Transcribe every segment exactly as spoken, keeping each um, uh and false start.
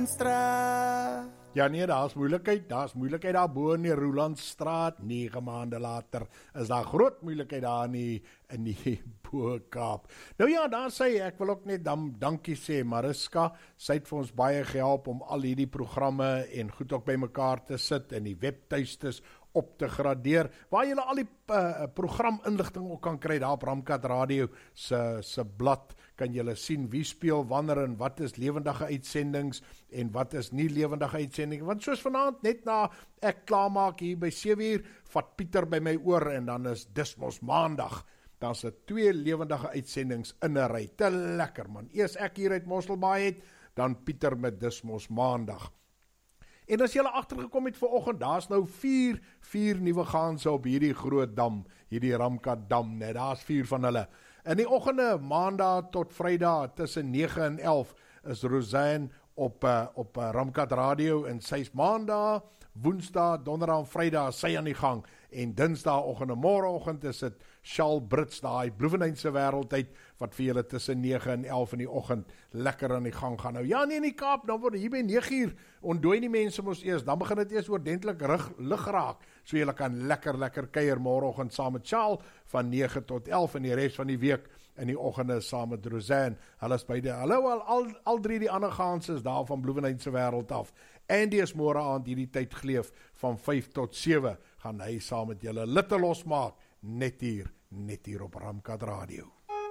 Ja nee, daar is moeilikheid, daar is moeilikheid daar bo in die Roelandstraat, nege maande later is daar groot moeilikheid daar in die, in die Bo-Kaap. Nou ja, daar sê ek wil ook net dan dankie sê, Mariska, sy het vir ons baie gehelp om al hierdie programme en goed ook by mekaar te sit en die webtuistes op te gradeer, waar jy al die uh, programinligting ook kan kry, daar op Ramkat Radio se, se blad, kan jy sien wie speel wanneer en wat is lewendige uitsendings en wat is nie lewendige uitsendings, want soos vanaand net na ek klaarmaak hier by sewe uur, vat Pieter by my oor en dan is dis mos maandag, dan is dit twee lewendige uitsendings in 'n ry, te lekker man, eers ek hier uit Mosselbaai het, dan Pieter met dis mos maandag. En as jy agtergekom het vanoggend, daar's nou vier, vier nuwe gaanse op hierdie groot dam, hierdie Ramkat dam, net daar's vier van hulle. In die oggende, maandag tot Vrydag, tussen nege en elf, is Rosanne op, uh, op uh, Ramkat Radio, en sy's maandag, woensdag, donderdag en Vrydag, sy aan die gang, en dinsdag oggend en môreoggend is dit Charles Brits, daai Bloemendaanse wêreldtyd, wat vir julle tussen nege en elf in die oggend lekker aan die gang gaan. Nou ja, nie in die Kaap, dan word hier by nege uur, ontdooi die mense mos eers, dan begin dit eers oordentlik lig raak, so julle kan lekker, lekker kuier môreoggend saam met Charles, van nege tot elf, en die res van die week, in die oggende saam met Rosanne, hulle is beide, hallo, al, al, al drie die ander gaans is daar van Bloemendaanse wêreld af, Andy is môre aand hierdie tyd geleef, van vyf tot sewe, gaan hy saam met julle litte losmaak, net hier, net hier op Ramkat Radio.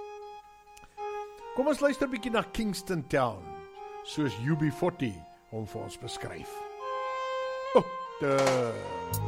Kom ons luister bietjie na Kingston Town, soos U B forty hom vir ons beskryf. Oh, de...